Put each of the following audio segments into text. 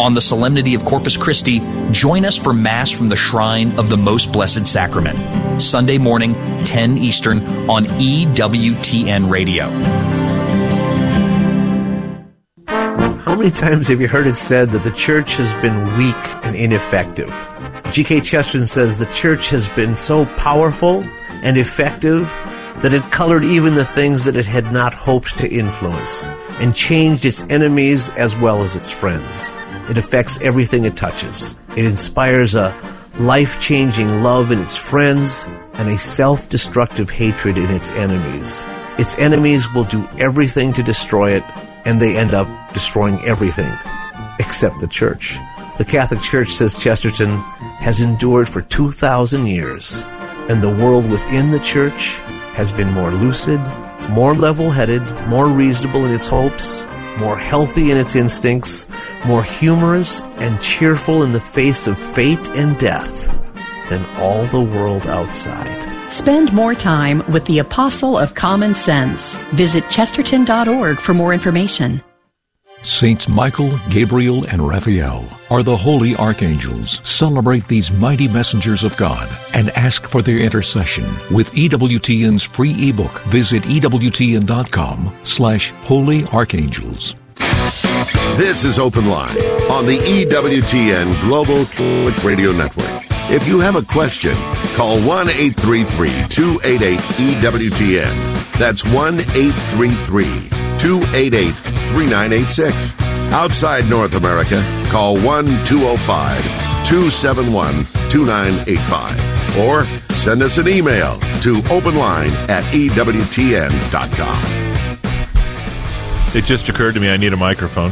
On the solemnity of Corpus Christi, join us for Mass from the Shrine of the Most Blessed Sacrament. Sunday morning, 10 Eastern on EWTN Radio. How many times have you heard it said that the church has been weak and ineffective? G.K. Chesterton says the church has been so powerful and effective that it colored even the things that it had not hoped to influence and changed its enemies as well as its friends. It affects everything it touches. It inspires a life-changing love in its friends and a self-destructive hatred in its enemies. Its enemies will do everything to destroy it, and they end up destroying everything except the church. The Catholic Church, says Chesterton, has endured for 2,000 years, and the world within the church has been more lucid, more level-headed, more reasonable in its hopes, more healthy in its instincts, more humorous and cheerful in the face of fate and death than all the world outside. Spend more time with the Apostle of Common Sense. Visit chesterton.org for more information. Saints Michael, Gabriel, and Raphael are the holy archangels. Celebrate these mighty messengers of God and ask for their intercession with EWTN's free ebook. Visit EWTN.com/Holy Archangels. This is Open Line on the EWTN Global Radio Network. If you have a question, call 1-833-288-EWTN. That's 1-833-288-3986. Outside North America, call 1-205-271-2985. Or send us an email to openline@EWTN.com. It just occurred to me I need a microphone.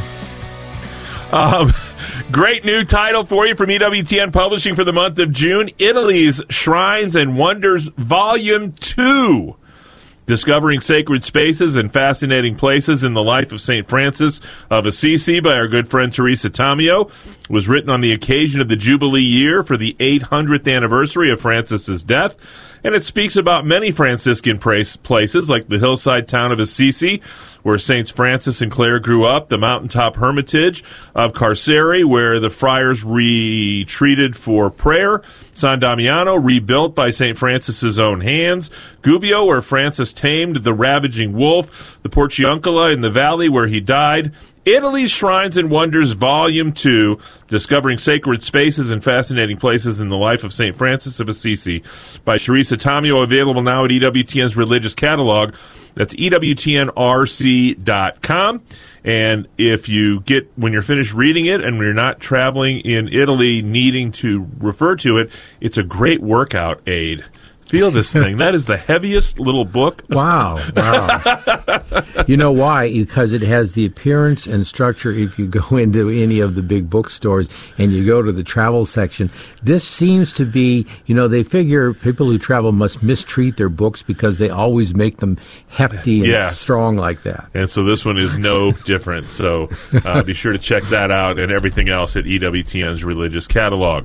Great new title for you from EWTN Publishing for the month of June, Italy's Shrines and Wonders, Volume 2. Discovering Sacred Spaces and Fascinating Places in the Life of St. Francis of Assisi by our good friend Teresa Tamio was written on the occasion of the Jubilee year for the 800th anniversary of Francis's death, and it speaks about many Franciscan places like the hillside town of Assisi, where Saints Francis and Clare grew up, the mountaintop hermitage of Carceri, where the friars retreated for prayer, San Damiano, rebuilt by St. Francis's own hands, Gubbio, where Francis tamed the ravaging wolf, the Porciuncula in the valley where he died, Italy's Shrines and Wonders, Volume 2, Discovering Sacred Spaces and Fascinating Places in the Life of St. Francis of Assisi, by Teresa Tamio, available now at EWTN's Religious Catalog. That's EWTNRC.com. And if you get, when you're finished reading it and you're not traveling in Italy needing to refer to it, it's a great workout aid. Feel this thing. That is the heaviest little book. Wow. You know why? Because it has the appearance and structure. If you go into any of the big bookstores and you go to the travel section, this seems to be, they figure people who travel must mistreat their books because they always make them hefty and strong like that. And so this one is no different. So be sure to check that out and everything else at EWTN's Religious Catalog.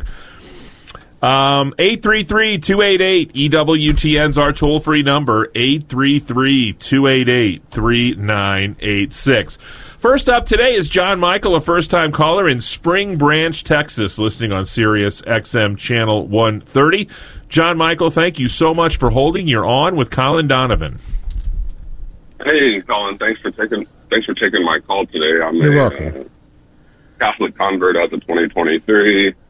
833-288-EWTN's our toll-free number, 833-288-3986. First up today is John Michael, a first-time caller in Spring Branch, Texas, listening on Sirius XM Channel 130. John Michael, thank you so much for holding. You're on with Colin Donovan. Hey, Colin, thanks for taking my call today. You're welcome. Catholic convert as of 2023.